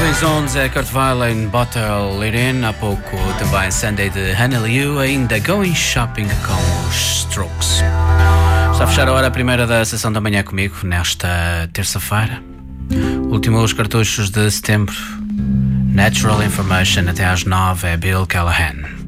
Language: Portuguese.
Rolling Stones é Kurt Weill, Bottle It In, há pouco também Sunday de Hannah Liu, ainda Going Shopping com os Strokes. Está a fechar a hora primeira da sessão da manhã comigo, nesta terça-feira. Últimos cartuchos de setembro. Natural Information até às 9 é Bill Callahan.